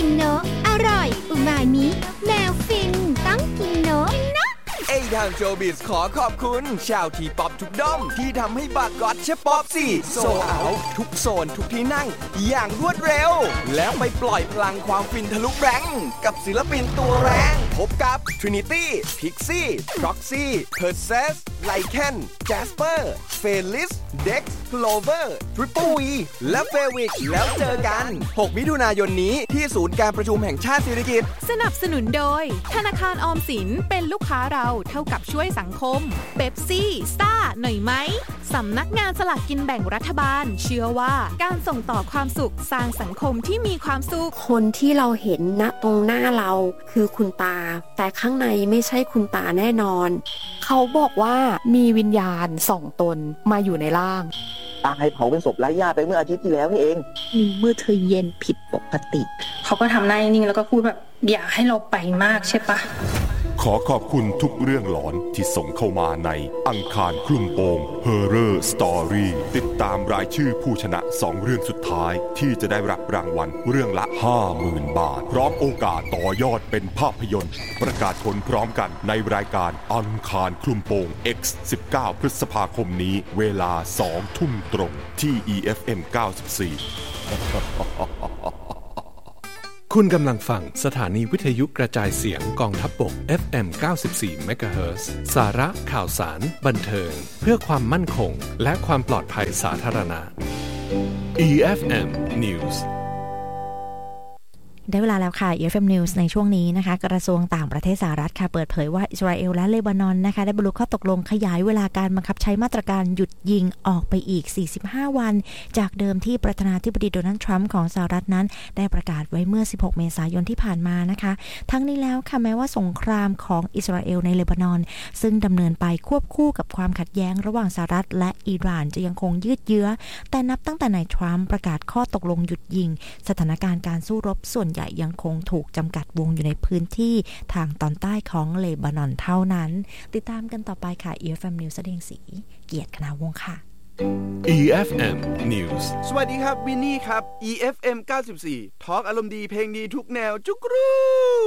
กินเนอะอร่อยอุมามิแนวฟินต้องกินเนอะทางโชว์บิสขอขอบคุณชาวทีป๊อปทุกด้อมที่ทำให้บากก๊อตเชฟป๊อปซี่โซเอาทุกโซนทุกที่นั่งอย่างรวดเร็วแล้วไปปล่อยพลังความฟินทะลุแบงค์กับศิลปินตัวแรงพบกับ Trinity Pixie Proxy Perses Lycan Jasper Felis Dex Clover Triple E และ Fewick แล้วเจอกัน6มิถุนายนนี้ที่ศูนย์การประชุมแห่งชาติสิริกิติ์สนับสนุนโดยธนาคารออมสินเป็นลูกค้าเราเท่ากับช่วยสังคมเป๊ปซี่ซ่าหน่อยไหมสำนักงานสลากกินแบ่งรัฐบาลเชื่อว่าการส่งต่อความสุขสร้างสังคมที่มีความสุขคนที่เราเห็นณตรงหน้าเราคือคุณตาแต่ข้างในไม่ใช่คุณตาแน่นอนเขาบอกว่ามีวิญญาณ2ตนมาอยู่ในร่างตายเผาเป็นศพไร้ญาติไปเมื่ออาทิตย์ที่แล้วนี่เองมีมือเธอเย็นผิดปกติเขาก็ทำหน้านิ่งแล้วก็พูดแบบอยากให้เราไปมากใช่ปะขอขอบคุณทุกเรื่องหลอนที่ส่งเข้ามาในอังคารคลุมโปง Horror Story ติดตามรายชื่อผู้ชนะ2เรื่องสุดท้ายที่จะได้รับรางวัลเรื่องละ 50,000 บาทพร้อมโอกาสต่อยอดเป็นภาพยนตร์ประกาศผลพร้อมกันในรายการอังคารคลุมโปง X 19 พฤษภาคมนี้เวลา 2 ทุ่มตรงที่ EFM 94 คุณกำลังฟังสถานีวิทยุกระจายเสียงกองทัพบก FM 94 MHz สาระข่าวสารบันเทิงเพื่อความมั่นคงและความปลอดภัยสาธารณะ EFM News ได้เวลาแล้วค่ะ EFM News ในช่วงนี้นะคะกระทรวงต่างประเทศสหรัฐค่ะเปิดเผยว่าอิสราเอลและเลบานอนนะคะได้บรรลุข้อตกลงขยายเวลาการบังคับใช้มาตรการหยุดยิงออกไปอีก45วันจากเดิมที่ประธานาธิบดีโดนัลด์ทรัมป์ของสหรัฐนั้นได้ประกาศไว้เมื่อ16เมษายนที่ผ่านมานะคะทั้งนี้แล้วค่ะแม้ว่าสงครามของอิสราเอลในเลบานอนซึ่งดำเนินไปควบคู่กับความขัดแย้งระหว่างสหรัฐและอิหร่านจะยังคงยืดเยื้อแต่นับตั้งแต่นายทรัมป์ประกาศข้อตกลงหยุดยิงสถานการณ์การสู้รบส่วนใหญ่ยังคงถูกจำกัดวงอยู่ในพื้นที่ทางตอนใต้ของเลบานอนเท่านั้นติดตามกันต่อไปค่ะ EFM News แสดงสีเกียรติคณาวงศ์ค่ะ EFM News สวัสดีครับวินนี่ครับ EFM 94ทอล์กอารมณ์ดีเพลงดีทุกแนวจุกรู